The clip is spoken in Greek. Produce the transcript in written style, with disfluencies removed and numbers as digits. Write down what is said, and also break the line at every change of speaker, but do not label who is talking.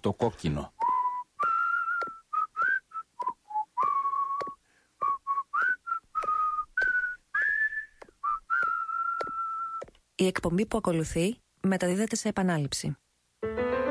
στο κόκκινο.
Η εκπομπή που ακολουθεί μεταδίδεται σε επανάληψη.